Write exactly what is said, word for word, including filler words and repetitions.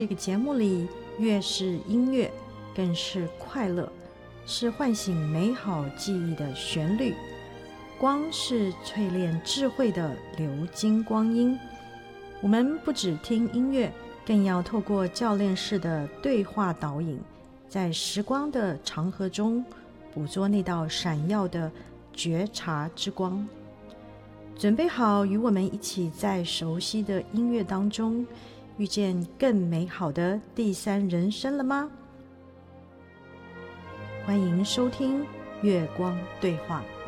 这个节目里，乐是音乐，更是快乐，是唤醒美好记忆的旋律。光是淬炼智慧的流金光阴。我们不只听音乐，更要透过教练式的对话导引，在时光的长河中捕捉那道闪耀的觉察之光。准备好与我们一起在熟悉的音乐当中遇见更美好的第三人生了吗？欢迎收听月光对话。